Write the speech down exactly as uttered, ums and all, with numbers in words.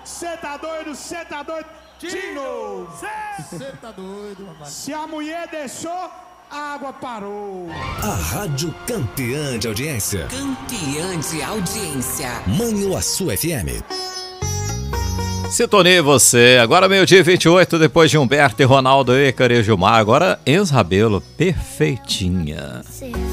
Cê tá doido, cê tá doido. De novo. Cê tá doido, rapaz. Se a mulher deixou, a água parou. A rádio campeã de audiência. Campeã de audiência. Manhuaçu F M. Sintonia você. Agora meio-dia e vinte e oito, depois de Humberto e Ronaldo e Carejo Mar. Agora ex-Rabelo, perfeitinha. Sim.